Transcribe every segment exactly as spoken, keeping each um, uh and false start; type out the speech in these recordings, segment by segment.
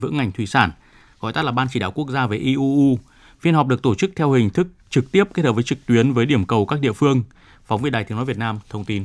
vững ngành thủy sản, gọi tắt là Ban Chỉ đạo Quốc gia về i u u. Phiên họp được tổ chức theo hình thức trực tiếp kết hợp với trực tuyến với điểm cầu các địa phương. Phóng viên Đài Tiếng nói Việt Nam thông tin.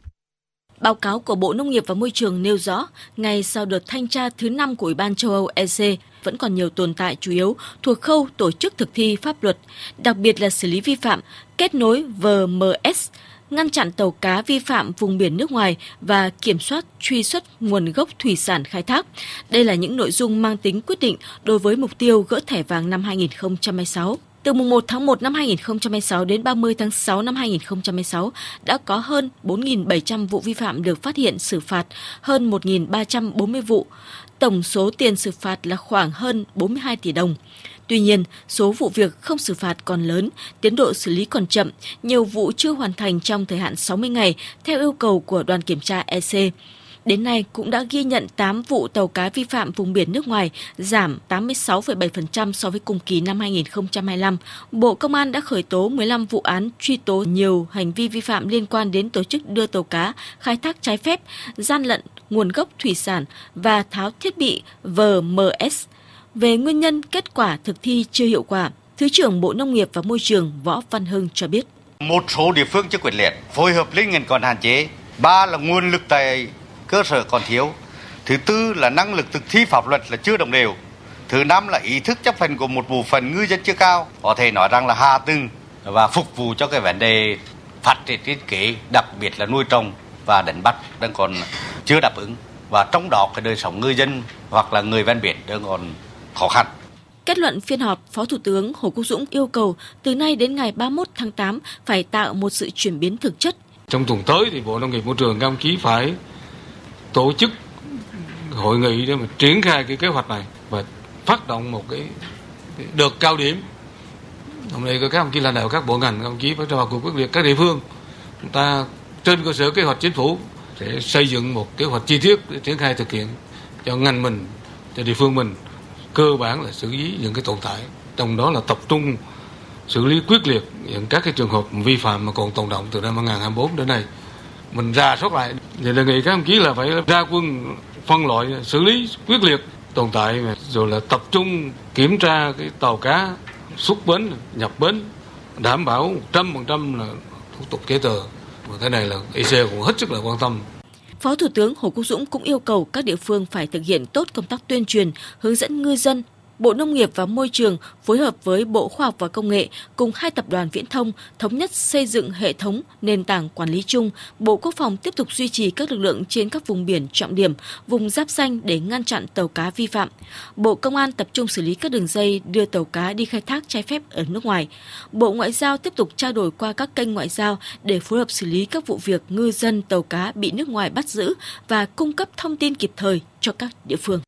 Báo cáo của Bộ Nông nghiệp và Môi trường nêu rõ, ngay sau đợt thanh tra thứ năm của Ủy ban châu Âu E C, vẫn còn nhiều tồn tại chủ yếu thuộc khâu tổ chức thực thi pháp luật, đặc biệt là xử lý vi phạm, kết nối vê em ét, ngăn chặn tàu cá vi phạm vùng biển nước ngoài và kiểm soát truy xuất nguồn gốc thủy sản khai thác. Đây là những nội dung mang tính quyết định đối với mục tiêu gỡ thẻ vàng năm hai nghìn không trăm hai mươi sáu. Từ mùng một tháng một năm hai nghìn không trăm hai mươi sáu đến ba mươi tháng sáu năm hai nghìn không trăm hai mươi sáu, đã có hơn bốn nghìn bảy trăm vụ vi phạm được phát hiện xử phạt, hơn một nghìn ba trăm bốn mươi vụ. Tổng số tiền xử phạt là khoảng hơn bốn mươi hai tỷ đồng. Tuy nhiên, số vụ việc không xử phạt còn lớn, tiến độ xử lý còn chậm, nhiều vụ chưa hoàn thành trong thời hạn sáu mươi ngày theo yêu cầu của đoàn kiểm tra E C. Đến nay cũng đã ghi nhận tám vụ tàu cá vi phạm vùng biển nước ngoài, giảm tám mươi sáu phẩy bảy phần trăm so với cùng kỳ năm hai nghìn không trăm hai mươi lăm. Bộ Công an đã khởi tố mười lăm vụ án truy tố nhiều hành vi vi phạm liên quan đến tổ chức đưa tàu cá, khai thác trái phép, gian lận nguồn gốc thủy sản và tháo thiết bị vê em ét. Về nguyên nhân kết quả thực thi chưa hiệu quả, Thứ trưởng Bộ Nông nghiệp và Môi trường Võ Văn Hưng cho biết. Một số địa phương chưa quyết liệt, phối hợp liên ngành còn hạn chế. Ba là nguồn lực tại cơ sở còn thiếu. Thứ tư là năng lực thực thi pháp luật là chưa đồng đều. Thứ năm là ý thức chấp hành của một bộ phận ngư dân chưa cao. Có thể nói rằng là hạ tầng và phục vụ cho cái vấn đề phát triển kinh tế, đặc biệt là nuôi trồng và đánh bắt đang còn chưa đáp ứng. Và trong đó cái đời sống ngư dân hoặc là người ven biển đang còn khó khăn. Kết luận phiên họp, Phó Thủ tướng Hồ Quốc Dũng yêu cầu từ nay đến ngày ba mươi mốt tháng tám phải tạo một sự chuyển biến thực chất. Trong tuần tới thì Bộ Nông nghiệp Môi trường các đồng chí phải tổ chức hội nghị để mà triển khai cái kế hoạch này và phát động một cái đợt cao điểm. Hôm nay các đồng chí lãnh đạo các bộ ngành, các đồng chí phải vào cuộc quyết liệt các địa phương. Chúng ta trên cơ sở kế hoạch chính phủ sẽ xây dựng một kế hoạch chi tiết để triển khai thực hiện cho ngành mình, cho địa phương mình. Cơ bản là xử lý những cái tồn tại, trong đó là tập trung xử lý quyết liệt những các cái trường hợp vi phạm mà còn tồn động từ năm hai nghìn không trăm hai mươi tư đến nay. Mình ra soát lại, thì đề nghị các đồng chí là phải ra quân phân loại xử lý quyết liệt tồn tại, rồi là tập trung kiểm tra cái tàu cá xuất bến, nhập bến, đảm bảo một trăm phần trăm là thủ tục giấy tờ. Và cái này là i xê cũng hết sức là quan tâm. Phó Thủ tướng Hồ Quốc Dũng cũng yêu cầu các địa phương phải thực hiện tốt công tác tuyên truyền, hướng dẫn ngư dân. Bộ Nông nghiệp và Môi trường phối hợp với Bộ Khoa học và Công nghệ cùng hai tập đoàn viễn thông thống nhất xây dựng hệ thống nền tảng quản lý chung. Bộ Quốc phòng tiếp tục duy trì các lực lượng trên các vùng biển trọng điểm, vùng giáp ranh để ngăn chặn tàu cá vi phạm. Bộ Công an tập trung xử lý các đường dây đưa tàu cá đi khai thác trái phép ở nước ngoài. Bộ Ngoại giao tiếp tục trao đổi qua các kênh ngoại giao để phối hợp xử lý các vụ việc ngư dân tàu cá bị nước ngoài bắt giữ và cung cấp thông tin kịp thời cho các địa phương.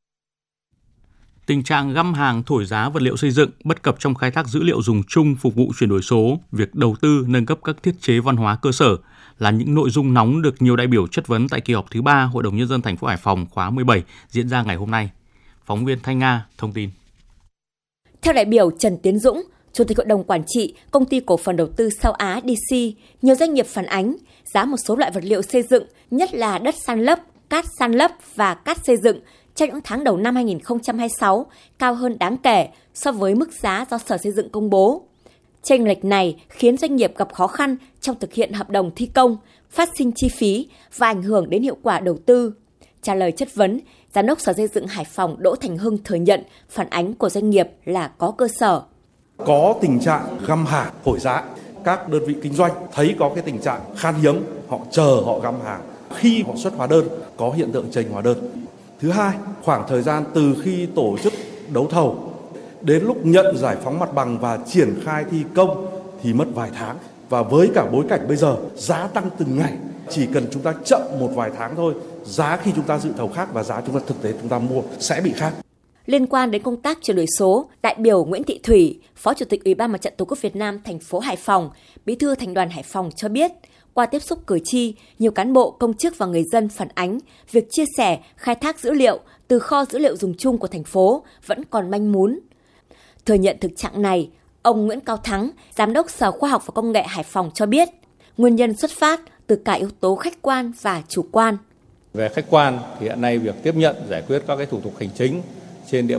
Tình trạng găm hàng thổi giá vật liệu xây dựng, bất cập trong khai thác dữ liệu dùng chung phục vụ chuyển đổi số, việc đầu tư nâng cấp các thiết chế văn hóa cơ sở là những nội dung nóng được nhiều đại biểu chất vấn tại kỳ họp thứ ba Hội đồng Nhân dân thành phố Hải Phòng khóa mười bảy diễn ra ngày hôm nay. Phóng viên Thanh Nga thông tin. Theo đại biểu Trần Tiến Dũng, Chủ tịch Hội đồng Quản trị Công ty Cổ phần Đầu tư Sao Á đê xê, nhiều doanh nghiệp phản ánh giá một số loại vật liệu xây dựng, nhất là đất san lấp, cát san lấp và cát xây dựng, trong những tháng đầu năm hai nghìn không trăm hai mươi sáu cao hơn đáng kể so với mức giá do Sở Xây dựng công bố. Chênh lệch này khiến doanh nghiệp gặp khó khăn trong thực hiện hợp đồng thi công, phát sinh chi phí và ảnh hưởng đến hiệu quả đầu tư. Trả lời chất vấn, Giám đốc Sở Xây dựng Hải Phòng Đỗ Thành Hưng thừa nhận phản ánh của doanh nghiệp là có cơ sở. Có tình trạng găm hàng thổi giá. Các đơn vị kinh doanh thấy có cái tình trạng khan hiếm, họ chờ họ găm hàng. Khi họ xuất hóa đơn, có hiện tượng chênh hóa đơn. Thứ hai, khoảng thời gian từ khi tổ chức đấu thầu đến lúc nhận giải phóng mặt bằng và triển khai thi công thì mất vài tháng. Và với cả bối cảnh bây giờ, giá tăng từng ngày. Chỉ cần chúng ta chậm một vài tháng thôi, giá khi chúng ta dự thầu khác và giá chúng ta thực tế chúng ta mua sẽ bị khác. Liên quan đến công tác chuyển đổi số, đại biểu Nguyễn Thị Thủy, Phó Chủ tịch Ủy ban Mặt trận Tổ quốc Việt Nam thành phố Hải Phòng, Bí thư Thành đoàn Hải Phòng cho biết, qua tiếp xúc cử tri, nhiều cán bộ, công chức và người dân phản ánh việc chia sẻ, khai thác dữ liệu từ kho dữ liệu dùng chung của thành phố vẫn còn manh mún. Thừa nhận thực trạng này, ông Nguyễn Cao Thắng, Giám đốc Sở Khoa học và Công nghệ Hải Phòng cho biết, nguyên nhân xuất phát từ cả yếu tố khách quan và chủ quan. Về khách quan thì hiện nay việc tiếp nhận giải quyết các cái thủ tục hành chính trên địa